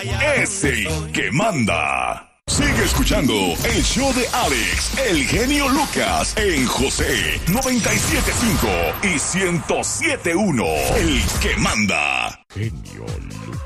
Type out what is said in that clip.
es el que manda. Sigue escuchando el show de Alex, el genio Lucas, en José 97.5 y 107.1, el que manda. Genio Lucas.